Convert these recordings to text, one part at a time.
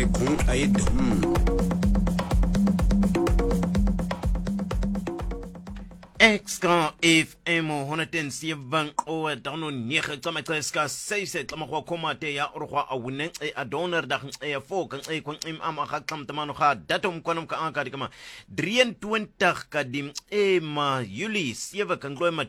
Exka FM 107 o dano nege tsama tseska 6 tsama go komate ya orwa a wune a donor da e foka e kon im ama ga tsamtamano ga datum konum ka anka dikama 23 ka dim e ma Juli 7 kan gloma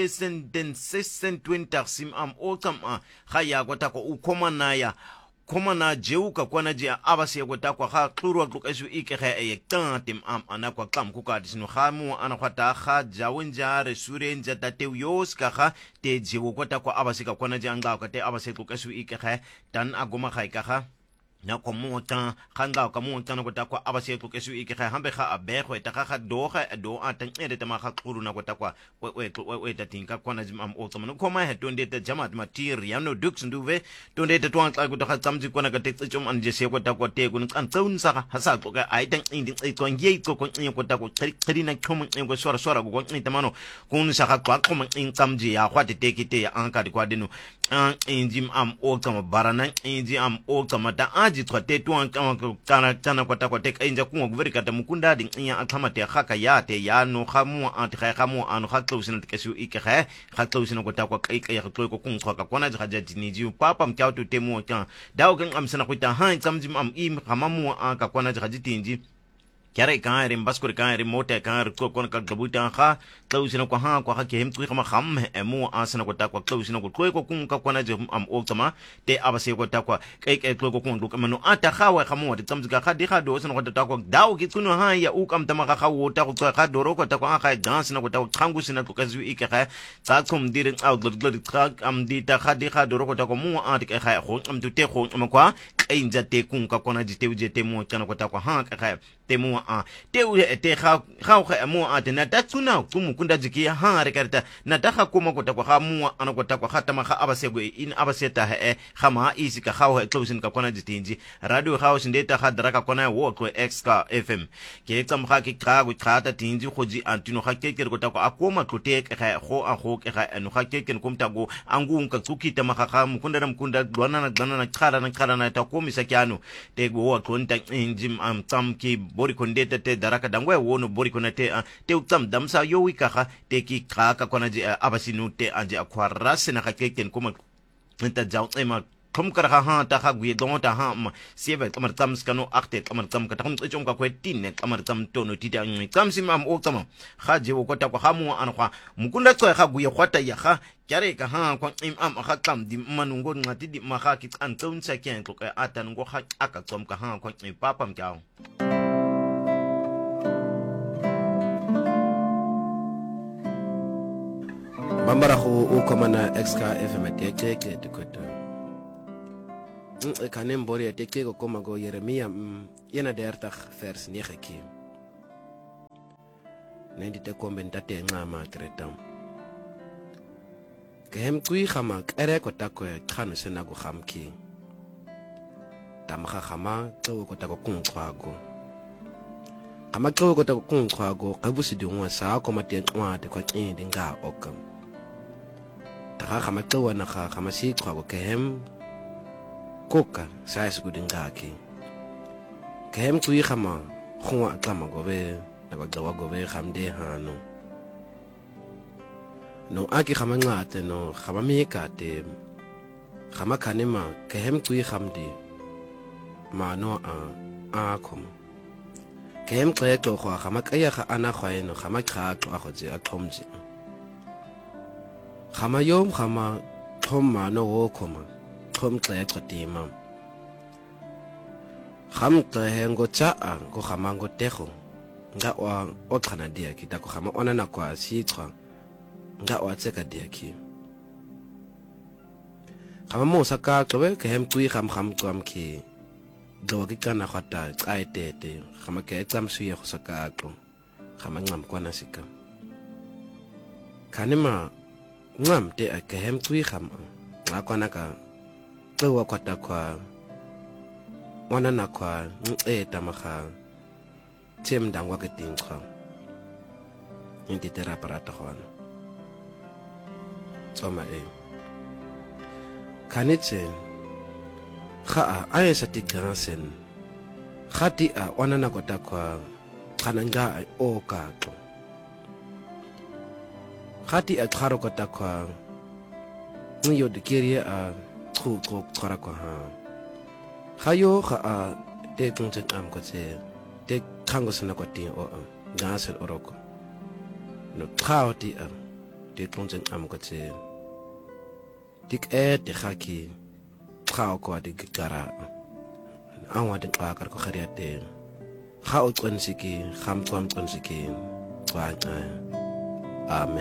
2026 sim am o tsama ga ya go ta ko u komana ya kuma na jeuka kwana je abase go ta kwa ga tlurwa tlokesu ikege e tantem am ana kwa klam ku ka disino ga mu ana kwata ga jawunja re surenja tateyos ka ga te jewo go ta kwa abase ka kwana je anga ka te abase tlokesu ikege dan agoma ga ka na komota khanga ka monta na kota kwa abase tlokesu ikege hambe ga abego eta ga doga do atan ere te ma ga tluru na kota kwa we tatinka kwana jim am otsama no koma he tonde te jamat material no dux nduve tonde te twang tla kota ga tsamji kwana ka te tsom anje se kota kwa te kun kan tsaun sa ha sa tloka ai tan indi ko nge ko ko kota ko tsari na khomo ngo sora go ngi tamano kun sa ga kwa khomo ngi tsamji ya kwa te kite ya anka di kwa dinu an injim am otsama barana inji am otsama ta jitwa te tuan kana tana kwata kwa tek enja kunwa guverika ta mukunda ding iya akhama te khaka ya te ya no khamu ant khamu anu khatlosina te kesu ikhe khatlosina kwata kwa kai kai khatlo ko kun khaka kona jaja diniji papa mtau tu temu ta dawo kan amsana kwita han tsamjim am im khamamu aka kona jaja tinji kare kan rim baskor kan rim mote kan ko kon ka gabuta kha tlausina ko ha ko ha ke hem tu khama kham emu asana ko ta ko tlausina ko kun ka kona je am oltama te abase ko ta ko kai kai ko kun ko manu ata khawa khamu de tsamzga kha di kha do sina ko ta ko daw ki kuno ha ya u kam tama kha wo ta ko kha doro ko ta ko kha dance na ko ta khangu sina ko ka zu ikhe kha ta kum dir out glod kha am di ta kha di kha doro ko ta ko mu ati kha ho am tu te ho am kwa kai njate kun ka kona ji te uje te mu kana ko ta ko ha kha te mu te te kha mu ati na ta tuna kumu kunda jiki ha rekarta na ta kha kuma ko ta ko ha mu ana ko ta ko kha tama kha abase go in abase ta he khama isi ka kha closing ka kona jitinji radio house ndeta kha draka kona wo ko exka FM ke tsam kha ki kha go kha ta tinji khoji antino kha ke ko ta ko akoma tlote kha go a go ke kha no kha ke kumta go angu ka tsuki ta ma kha mu kunda dwana na khara na ta ko misakyano te go ko nta injim am tsam ki bori kondeta te daraka dangwe wono bori konate te utsam damsa yo wika te ki kaka kona je abasinu te anje akwarase na kakeken kuma nta jaw ema kom kar ha ta ha gwe don ta ha siebe kamar tam skano akte kamar tam ka tam chom ka kwetine kamar tam tono tita ngi tam simam o tama ha je ko ta ko ha mu an kwa mukunda ko ha gwe khwata ya ha kyare ka ha ko im am ha tam di manungo ngati di ma ha ki an tun sa ken ko atan go ha aka tom ka ha ko papam kyaw Bambara go o komana exka FM teke de kota. Kanem bori teke go koma go Jeremia yena dertag vers 9 ki. Nendi te komben tate ngama tretam. Kehem kui khama ere ko tako khano sena go khamki. Tamkha khama tso ko tako kunqwago. Khama tso ko tako kunqwago qabusi dingwa sa ko mate nqwa te ko qindi nga okam. Taka khamaqwa na kha khamasiqwa ko kehem koka sa isukudingaki kehem tui khama khwa tlama gobe na ba gawa gobe khamde hano no aki khamangate no khamamika te khamakhanema kehem tui khamdi mano a khom kehem qeto khwa khamakaya kha ana khwaeno khamakha qwa khoje a thomji khama yom khama thomma no wo khoma thom tle khotima kham tle ngo cha ngo khama ngo tekho nga wa o khana dia kita ko khama ona na kwa sitwa nga wa tseka dia ki khama mo saka tlobe ke hem tui kham twam ki do ki kana khata tsaitete khama ke tsam suye go saka tlo khama ngam kwa na sika kanema ngam te ke hem tui kham ngakwana ka tsewa kwata kwa wana na kwa tamakha tem dangwa ke tingkha inti tera parata khwana tsoma kanitse kha ayesa tigansen Khati a ona na kota kwa kananga ai o kato. Khati a kharo kota kwa ngiyo de kiria a tru khara kwa ha. Khayo kha a te tungchen am ko se te khango sana ko ti o gasel oroko. No khao ti a te tungchen am ko se tik e te khaki khao ko de gara. Awa de kakar ko kharia te. Khao konsiki kham twam konsiki. Amen.